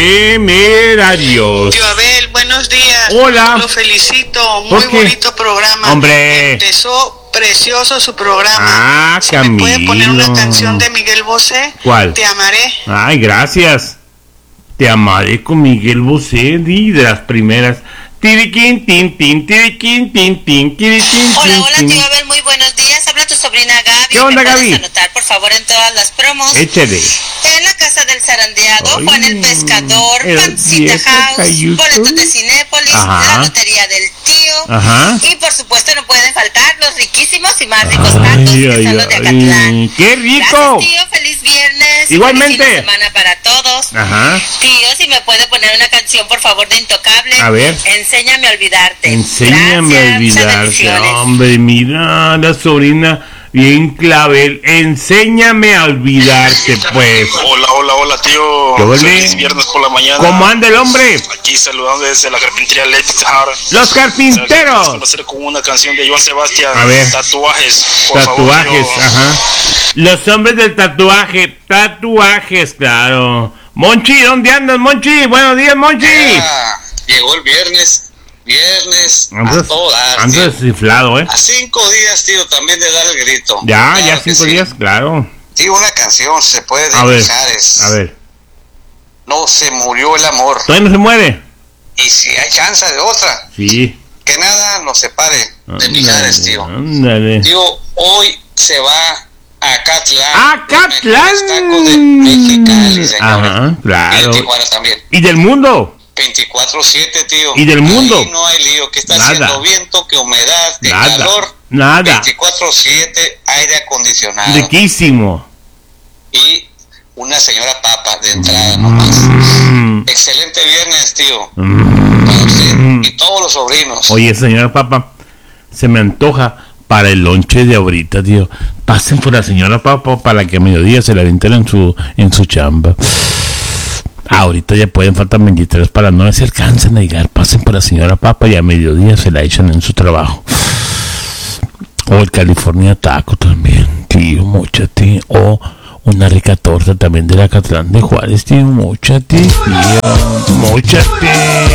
Mira, Dios. Tío Abel, buenos días. Hola. Lo felicito. Muy bonito programa. Hombre. Empezó precioso su programa. Ah, ¿Sí Camilo. me puede poner una canción de Miguel Bosé? ¿Cuál? Te amaré. Ay, gracias. Te amaré con Miguel Bosé, de las primeras. Tiriquín, tin, tin, tiriquín, tin, tin, tiriquín, Hola, tío Abel, muy buenos días. Habla tu sobrina Gaby. ¿Qué onda, ¿Me puedes Gaby? anotar, por favor, en todas las promos? Échale. En la casa del zarandeado, Ay, Juan el Pescador, el Pancita viejo House, cayuco. boletos de Cinépolis, Ajá. la lotería del tío. Ajá. Y por supuesto no pueden faltar los riquísimos y más ricos tacos que son los de Acatlán. ¡Qué rico! Gracias, tío. Feliz viernes. Igualmente. Feliz fin de semana para todos. Ajá. Tío, si me puede poner una canción, por favor, de Intocable. A ver. Enséñame a olvidarte. Enséñame Gracias, a olvidarte. bendiciones. Hombre, mira, la sobrina bien clavel. Enséñame a olvidarte, pues. Hola, tío. ¿Qué huele? Feliz viernes por la mañana. ¿Cómo anda el hombre? Aquí saludando desde la carpintería Let's Heart. Los carpinteros. Vamos a hacer con una canción de Joan Sebastián. A ver. Tatuajes. Por Tatuajes, favor, tío. ajá. Los hombres del tatuaje. Tatuajes, claro. Monchi, ¿dónde andas, Monchi? Buenos días, Monchi. Llegó el viernes a todo dar, Andas tío. desinflado, ¿eh? A 5 días, tío, también de dar el grito. Ya, Claro ya que 5 sí. días, claro. Tío, una canción se puede A ver, dedicar, es a ver. No se murió el amor. ¿Todavía no se muere? Y si hay chance de otra, Sí. que nada nos separe de Mijares, tío. Ándale. Tío, hoy se va a Acatlán. ¡Acatlán! Los tacos de Mexicali, señores. Ajá, Y claro. de Tijuana también. ¿Y del mundo? 24/7, tío. ¿Y del mundo? Ahí no hay lío. Que está Nada. haciendo viento, que humedad, que Nada. calor. Nada. 24/7, aire acondicionado. Riquísimo. Y una señora papa de entrada nomás. Excelente viernes, tío. Para usted y todos los sobrinos. Oye, señora Papa, se me antoja para el lonche de ahorita, tío. Pasen por la señora Papa para que a mediodía se la avienten en su chamba. Ahorita ya pueden, faltan 23 para no se alcancen a llegar. Pasen por la señora Papa y a mediodía se la echan en su trabajo. O el California Taco también, tío, mochate. O una rica torta también de la Acatlán de Juárez, tío, mochate, tío, mochate.